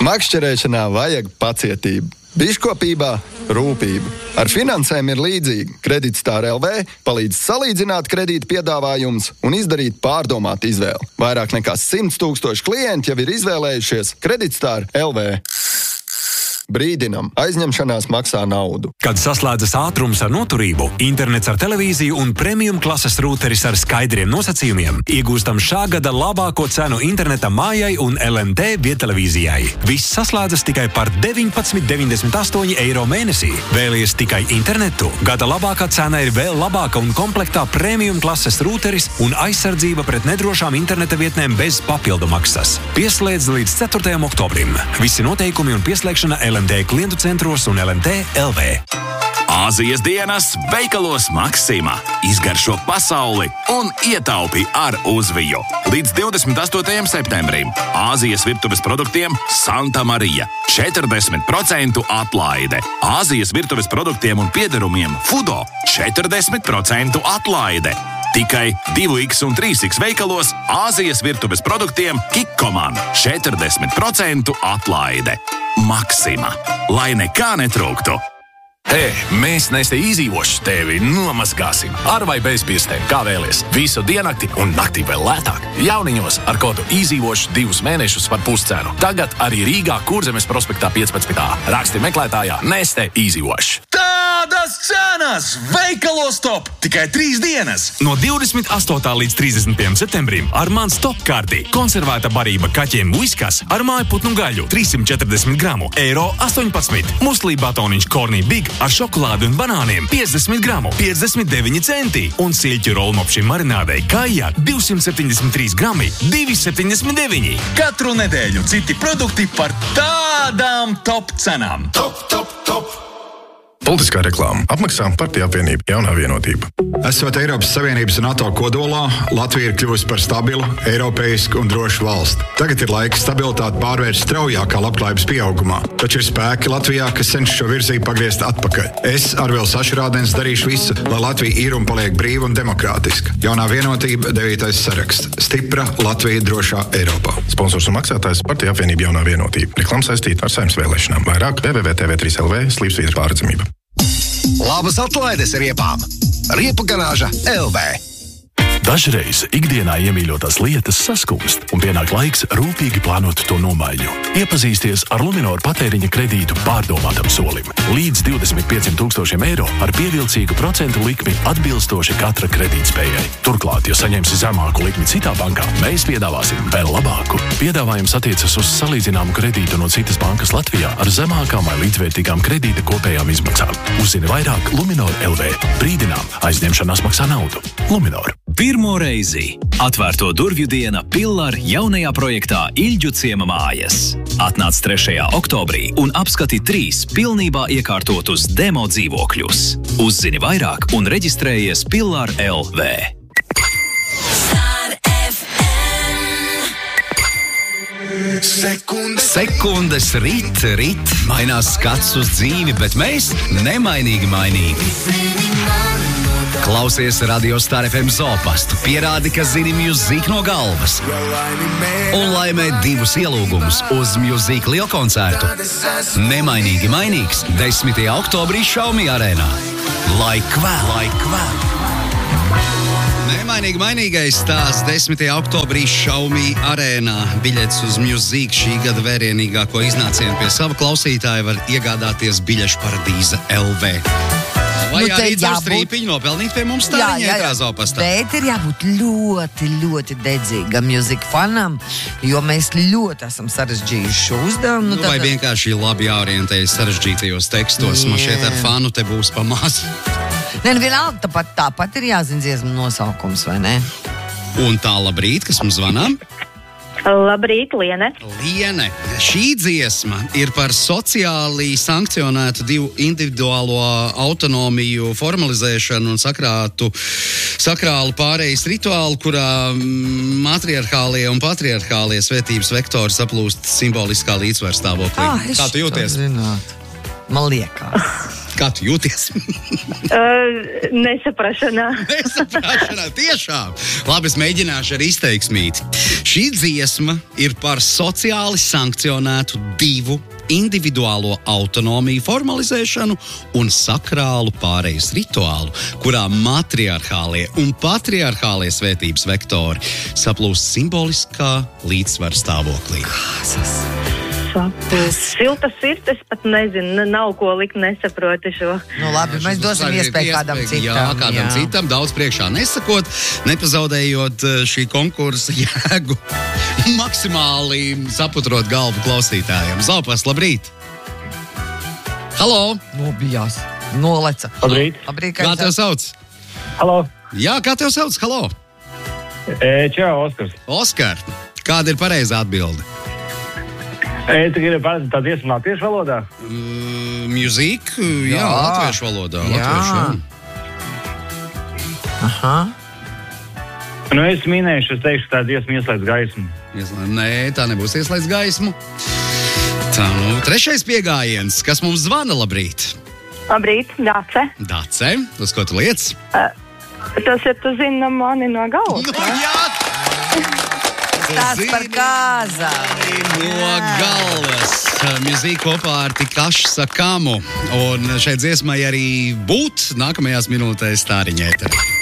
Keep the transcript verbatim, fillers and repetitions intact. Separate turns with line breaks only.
Makšķerēšanā vajag pacietību. Biškopībā rūpību. Ar finansēm ir līdzīgi. Kreditstar L V palīdz salīdzināt kredīta piedāvājumus un izdarīt pārdomātu izvēli. Vairāk nekā simts tūkstoši klienti jau ir izvēlējušies Kreditstar L V. Brīdinam, aizņemšanās maksā naudu.
Kad saslēdzas ātrums ar noturību, internets ar televīziju un premium klases rūteris ar skaidriem nosacījumiem, iegūstam šā gada labāko cenu interneta mājai un L N T viedtelevīzijai. Viss saslēdzas tikai par deviņpadsmit deviņdesmit astoņi eiro mēnesī. Vēlies tikai internetu? Gada labākā cena ir vēl labāka un komplektā premium klases rūteris un aizsardzība pret nedrošām interneta vietnēm bez papildu maksas. Pieslēdz līdz ceturtajam oktobrim. Visi noteikumi un pieslēgšana L N T klientu centros un L N T L V.
Āzijas dienas veikalos Maksima. Izgaršo pasauli un ietaupi ar uzviju. Līdz divdesmit astotajam septembrim Āzijas virtuves produktiem Santa Marija. četrdesmit procentu atlaide. Āzijas virtuves produktiem un piederumiem Fudo četrdesmit procentu atlaide. Tikai divi iks un trīs iks veikalos Āzijas virtuves produktiem Kikkoman četrdesmit procentu atlaide. Maksima. Lai nekā netrūktu.
Hei, mēs Neste izdzīvoši tevi nomazgāsim. Ar vai bez pirkstēm, kā vēlies. Visu diennakti un naktī vēl lētāk. Jauniņos ar kodu izdzīvoši divus mēnešus par puscenu. Tagad arī Rīgā Kurzemes prospektā piecpadsmit A. Raksti meklētājā Neste izdzīvoši.
Tādas cenas! Veikalos top! Tikai trīs dienas!
No divdesmit astotā līdz trīsdesmit pirmajam septembrim ar mans top kārtī konservēta barība kaķiem Whiskas ar mājputnu gaļu trīssimt četrdesmit gramu, eiro astoņpadsmit. Muslī batoniņš Corny Big ar šokolādi un banāniem piecdesmit gramu, piecdesmit deviņi centi. Un silķu rolmopšiem marinādei Kaija divsimt septiņdesmit trīs grami, divi septiņdesmit deviņi.
Katru nedēļu citi produkti par tādām top cenām.
Top, top, top!
Politiskā reklāma apmaksā Partija apvienība Jaunā vienotība.
Esot Eiropas Savienības un NATO kodolā, Latvija ir kļuvusi par stabilu, eiropeisku un drošu valsti. Tagad ir laiks stabilitāti pārvērst straujākā labklājības pieaugumā. Taču ir spēki Latvijā, kas cenšas šo virzību pagriezt atpakaļ. Es, Arvils Ašrādens, darīšu visu, lai Latvija ir un paliek brīva un demokrātiska. Jaunā vienotība, devītais saraksts. Stipra Latvija drošā Eiropā.
Sponsors un maksātājs Partija apvienība Jaunā vienotība. Reklāma saistīta ar Saeimas vēlēšanām. Vairāk w w w punkt t v trīs l v slīpsvītra pārredzamība.
Labas atlaides riepām! Riepu garāža L V.
Dažreiz ikdienā iemīļotās lietas saskumst, un pienāk laiks rūpīgi plānot to nomaiņu. Iepazīsties ar Luminoru patēriņa kredītu pārdomātam solim. Līdz divdesmit pieciem tūkstošiem eiro ar pievilcīgu procentu likmi atbilstoši katra kredītspējai. Turklāt, ja saņemsi zemāku likmi citā bankā, mēs piedāvāsim vēl labāku. Piedāvājums attiecas uz salīdzināmu kredītu no citas bankas Latvijā ar zemākām vai līdzvērtīgām kredīta kopējām izmaksām. Uzzini vairāk Luminor L V. Brīdinām, aizņemšanās maksā naudu. Luminor.
Pirmo reizi atvērto durvju diena Pillar jaunajā projektā Ilģu ciema mājas. Atnāc trešajā oktobrī un apskati trīs pilnībā iekārtotus demo dzīvokļus. Uzzini vairāk un reģistrējies Pillar L V.
Sekundes,
Sekundes rit, rit, mainās skats uz dzīvi, bet mēs nemainīgi mainīgi. Klausies Radio Star F M Zoopastu, pierādi, ka zini Music no galvas. Un laimē divus ielūgumus uz Music lielkoncertu. Nemainīgi mainīgs desmitajā oktobrī Xiaomi arēnā. Laik vēl, laik vēl. Nemainīgi mainīgais stāsts desmitajā oktobrī Xiaomi arēnā. Biļets uz Music šī gada vērienīgāko iznācienu pie sava klausītāja var iegādāties biļešu paradīze L V. Vai
Nu,
arī
te
caur
jābūt-
strīpiņu nopelnīt pie mums tāriņa ētrā Zoopastā?
Bet ir jābūt ļoti, ļoti dedzīgam Music fanam, jo mēs ļoti esam sarežģījuši šo uzdevumu.
Nu, vai vienkārši labi jāorientējas sarežģītajos tekstos? Man šeit ar fanu te būs pa maz.
Nē, nu vienalga, tāpat, tāpat ir jāzina dziesmu nosaukums, vai ne?
Un tā labrīt, kas mums zvanām?
Labrīt, Liene.
Liene, šī dziesma ir par sociāli sankcionētu divu individuālo autonomiju formalizēšanu un sakrātu, sakrālu pārejas rituālu, kurā matriarchālie un patriarchālie svētības vektori saplūst simboliskā līdzsvarstāvoklī.
Ah, es
Kā tu jūties?
to zināt. Man liekas.
Kā tu jūties?
uh, nesaprašanā.
Nesaprašanā, tiešām. Labi, es mēģināšu ar izteiksmīti. Šī dziesma ir par sociāli sankcionētu divu individuālo autonomiju formalizēšanu un sakrālu pārejas rituālu, kurā matriarchālie un patriarchālie svētības vektori saplūst simboliskā līdzsvara stāvoklī.
Kāsas.
Siltas sirds, es pat nezinu, nav ko likt, nesaproti šo.
Nu labi, jā, mēs dosim iespēju kādam citam.
Jā, kādam jā. citam, daudz priekšā nesakot, nepazaudējot šī konkursa jēgu, maksimāli saputrot galvu klausītājiem. Zalpas, labrīt! Halo!
Nobijās, noleca.
Labrīt!
Labrīt,
kā tev sauc?
Halo!
Jā, kā tev sauc? Halo!
E, čau, Oskars.
Oskar, kāda ir pareizā atbilde?
E, tu gribi paredzēt tā dziesmu latviešu valodā?
Uh, music, jā, jā, latviešu valodā.
Jā.
Latviešu, jā.
Aha.
Nu, es minēšu, es teikšu, tā dziesma ieslēdz gaismu.
Ieslēdz, nē, tā nebūs ieslēdz gaismu. Tā, nu, trešais piegājiens. Kas mums zvana, labrīt?
Labrīt, Dace.
Dace, uz ko tu liec?
Uh, tas ir, tu zini, mani no galvas.
Nu, jā!
Tās par kāzām.
No galvas. Mūzika kopā ar Tikašu Sakamu. Un šeit dziesmai arī būt nākamajās minūtēs Tāriņa ēterā.